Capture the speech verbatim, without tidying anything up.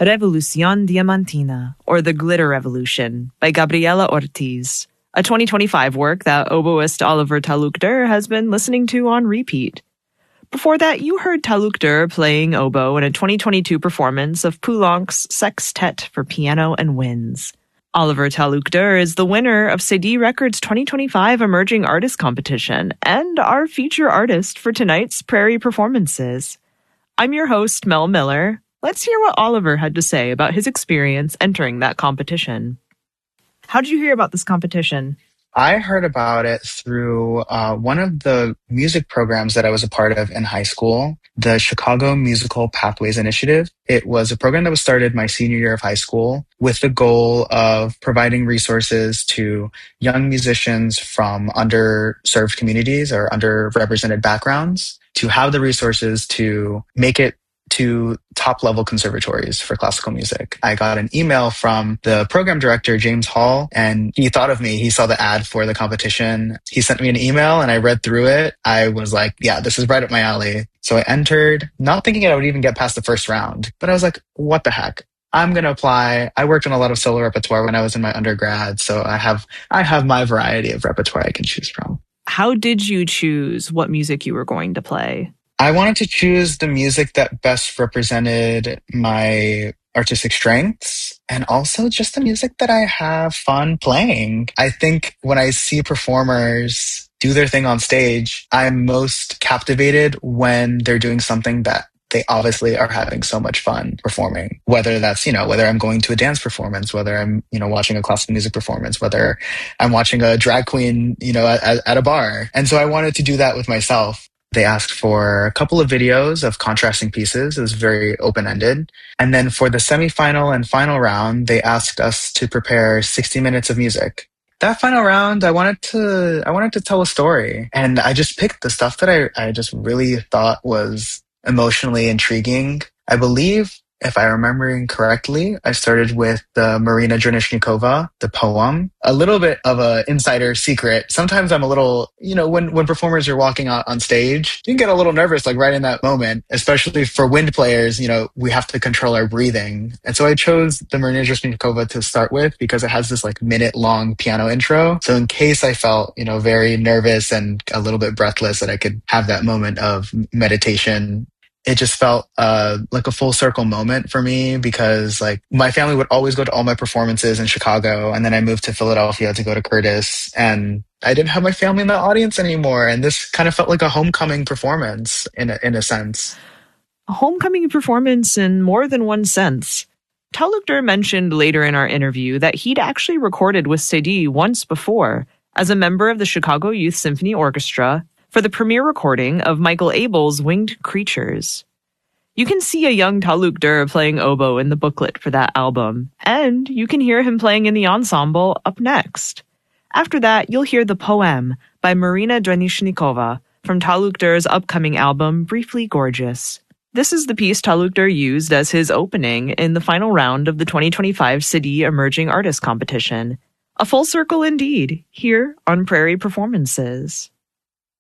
Revolución Diamantina, or The Glitter Revolution, by Gabriela Ortiz, a twenty twenty-five work that oboist Oliver Talukder has been listening to on repeat. Before that, you heard Talukder playing oboe in a twenty twenty-two performance of Poulenc's Sextet for Piano and Winds. Oliver Talukder is the winner of Cedille Records twenty twenty-five Emerging Artist Competition and our feature artist for tonight's Prairie Performances. I'm your host, Mel Miller. Let's hear what Oliver had to say about his experience entering that competition. How did you hear about this competition? I heard about it through uh, one of the music programs that I was a part of in high school, the Chicago Musical Pathways Initiative. It was a program that was started my senior year of high school with the goal of providing resources to young musicians from underserved communities or underrepresented backgrounds to have the resources to make it to top-level conservatories for classical music. I got an email from the program director, James Hall, and he thought of me. He saw the ad for the competition. He sent me an email and I read through it. I was like, yeah, this is right up my alley. So I entered, not thinking I would even get past the first round, but I was like, what the heck? I'm going to apply. I worked on a lot of solo repertoire when I was in my undergrad, so I have I have my variety of repertoire I can choose from. How did you choose what music you were going to play? I wanted to choose the music that best represented my artistic strengths and also just the music that I have fun playing. I think when I see performers do their thing on stage, I'm most captivated when they're doing something that they obviously are having so much fun performing, whether that's, you know, whether I'm going to a dance performance, whether I'm, you know, watching a classical music performance, whether I'm watching a drag queen, you know, at, at a bar. And so I wanted to do that with myself. They asked for a couple of videos of contrasting pieces. It was very open-ended. And then for the semifinal and final round, they asked us to prepare sixty minutes of music. That final round, I wanted to, I wanted to tell a story. And I just picked the stuff that I, I just really thought was emotionally intriguing. I believe, if I'm remembering correctly, I started with the Marina Dranishnikova, the poem. A little bit of an insider secret. Sometimes I'm a little, you know, when, when performers are walking out on stage, you can get a little nervous, like right in that moment, especially for wind players, you know, we have to control our breathing. And so I chose the Marina Dranishnikova to start with because it has this like minute long piano intro. So in case I felt, you know, very nervous and a little bit breathless, that I could have that moment of meditation. It just felt uh, like a full circle moment for me because like my family would always go to all my performances in Chicago. And then I moved to Philadelphia to go to Curtis and I didn't have my family in the audience anymore. And this kind of felt like a homecoming performance in a, in a sense. A homecoming performance in more than one sense. Talukder mentioned later in our interview that he'd actually recorded with Cedille once before as a member of the Chicago Youth Symphony Orchestra for the premiere recording of Michael Abel's Winged Creatures. You can see a young Talukder playing oboe in the booklet for that album, and you can hear him playing in the ensemble up next. After that, you'll hear The Poem by Marina Dranishnikova from Talukder's upcoming album, Briefly Gorgeous. This is the piece Talukder used as his opening in the final round of the twenty twenty-five Cedille Emerging Artist Competition. A full circle indeed, here on Prairie Performances.